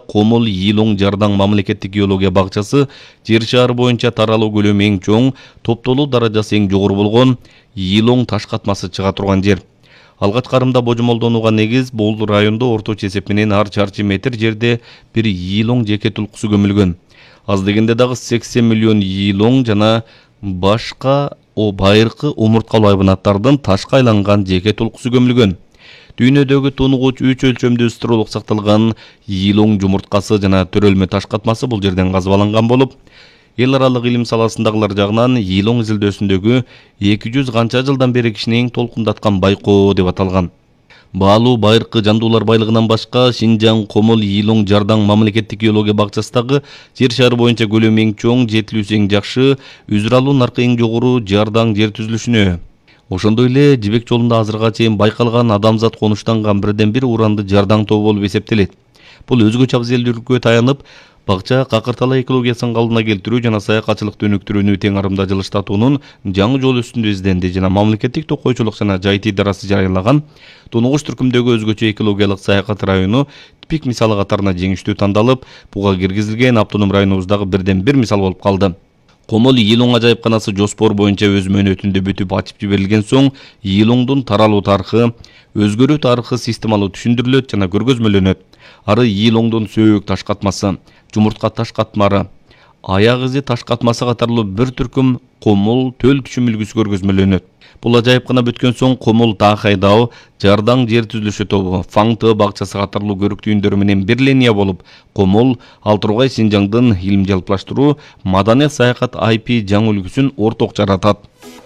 Комул Йилоң Жардаң мамлекеттик геология бакчасы жер шары боюнча таралуу көлөмү эң чоң, топтолуу даражасы эң жогору болгон Йилоң таш катмасы чыга турган жер. Алгач карымда божомолдонууга негиз бул райондо орточо эсеп менен ар чарчы метр жерде бир Йилоң жеке тулкусу көмүлгөн. Аз дегенде дагы 80 миллион Йилоң жана башка байыркы омурткалуу айбанаттардын ташка айланган жеке тулкусу көмүлгөн. Дүйнөдөгү тунугуч 3 өлчөмдүү стролук сакталган Йилоң жумурткасы жана төрөлмө таш катмасы бул жерден казып алынган болуп, эл аралык илим саласындагылар жагынан Йилоң изилдөөсүндөгү 200 канча жылдан бери кишини эң толкундаткан байкоо деп аталган. Баалуу байыркы жандуулар байлыгынан башка Шинжаң Комул Йилоң Жардаң мамлекеттик геология бакчасындагы жер шары боюнча көлөмү эң чоң, жетилүүсү эң жакшы, үзүр алуу наркы эң жогору Жардаң жер түзүлүшүнө. Ошондой эле Жибек жолунда азыркыга чейин байкалган адамзат конуштанган бирден бир уранды Жардаң тобу болуп эсептелет. Бул өзгөчө абзелдүүлүккө таянып, бакча какыртала экологиясын калдына келтирүү жана саякатчылыкты өнүктүрүүнү тең арымда жылыштатуунун жаңы жол үстүндө изденди жана мамлекеттик токойчулук жана жайыт идарасы жарыялаган Тунугуч түркүмдөгү өзгөчө экологиялык саякат району типик мисалы катарына жеңиштүү тандалып, буга киргизилген автоном районубуздагы бирден бир мисал болуп калды. Комул Йилоң ажайыпканасы жоспор боюнча өз мөөнөтүндө бүтүп ачып жиберилген соң, Йилоңдун таралуу тарыхы, өзгөрүү тарыхы системалуу түшүндүрүлөт жана көргөзмөлөнөт. Ары Йилоңдун сөөк таш катмасы, жумуртка таш катмары, аяк изи таш катмасы катарлуу бир түркүм Комул төл түшүм үлгүсү көргөзмөлөнөт. Бул ажайыпкана бүткөн соң Комул Таахай дагы Жардаң жер түзүлүшү тобу, Фаңты бакчасы катарлуу көрүктүү үндөрү менен бир линия болуп, Комул Алтургай Шинжаңдын илим жалпылаштыруу, маданият саякат IP жаңы үлгүсүн орток жаратат.